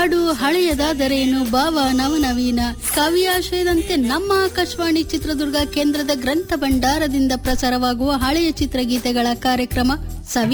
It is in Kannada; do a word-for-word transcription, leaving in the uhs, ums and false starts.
ಹಾಡು ಹಳೆಯದಾದರೇನು, ಭಾವ ನವನವೀನ, ಕಾವ್ಯಾಶಯದಂತೆ ನಮ್ಮ ಆಕಾಶವಾಣಿ ಚಿತ್ರದುರ್ಗ ಕೇಂದ್ರದ ಗ್ರಂಥ ಭಂಡಾರದಿಂದ ಪ್ರಸಾರವಾಗುವ ಹಳೆಯ ಚಿತ್ರಗೀತೆಗಳ ಕಾರ್ಯಕ್ರಮ ಸವಿ